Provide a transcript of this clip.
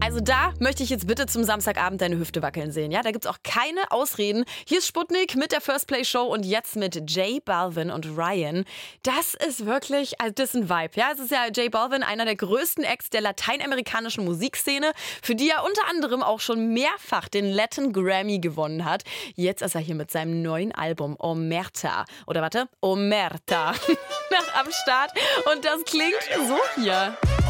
Also da möchte ich jetzt bitte zum Samstagabend deine Hüfte wackeln sehen. Ja, da gibt's auch keine Ausreden. Hier ist Sputnik mit der First Play Show und jetzt mit J Balvin und Ryan. Das ist wirklich, also das ist ein Vibe. Ja, es ist ja J Balvin, einer der größten Acts der lateinamerikanischen Musikszene, für die er unter anderem auch schon mehrfach den Latin Grammy gewonnen hat. Jetzt ist er hier mit seinem neuen Album Omerta. Oder warte, Omerta. Am Start. Und das klingt so hier.